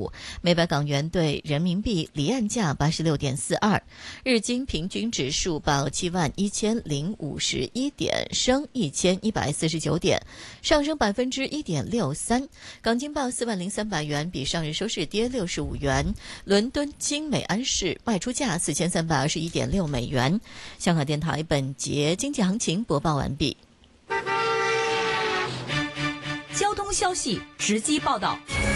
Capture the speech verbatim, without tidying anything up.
五，每百港元兑人民币离岸价八十六点四二。日经平均指数报七万一千零五十一点，升一千一百四十九点，上升百分之一点六三。港金报四万零三百元，比上日收市跌六十五元。伦敦金美安市卖出价四千三百二十一点六美元。香港电台本节经济行情播报完毕。 交通消息直击报道。